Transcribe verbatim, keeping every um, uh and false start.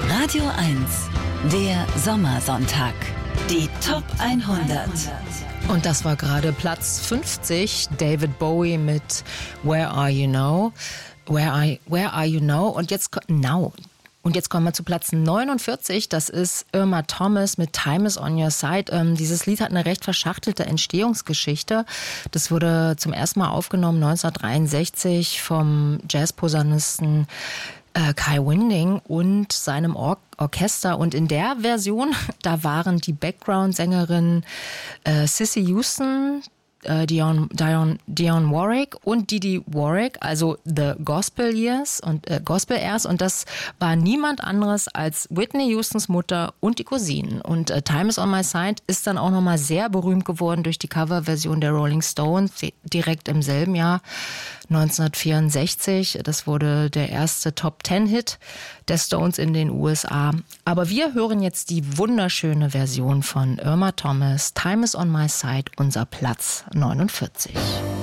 Radio eins, der Sommersonntag. Die Top hundert. Und das war gerade Platz fünfzig, David Bowie mit Where Are You Now? Where Are, where are You Now? Und jetzt, now. Und jetzt kommen wir zu Platz neunundvierzig, das ist Irma Thomas mit Time is on Your Side. Ähm, dieses Lied hat eine recht verschachtelte Entstehungsgeschichte. Das wurde zum ersten Mal aufgenommen neunzehnhundertdreiundsechzig vom Jazzposaunisten äh, Kai Winding und seinem Or- Orchester. Und in der Version, da waren die Background-Sängerinnen äh, Cissy Houston, Dionne, Dionne, Dionne Warwick und Didi Warwick, also The Gospel Years und äh, Gospel Airs, und das war niemand anderes als Whitney Houstons Mutter und die Cousinen. Und äh, Time is on My Side ist dann auch nochmal sehr berühmt geworden durch die Coverversion der Rolling Stones direkt im selben Jahr, neunzehnhundertvierundsechzig. Das wurde der erste Top-Ten-Hit der Stones in den U S A. Aber wir hören jetzt die wunderschöne Version von Irma Thomas, Time is on My Side, unser Platz neunundvierzig.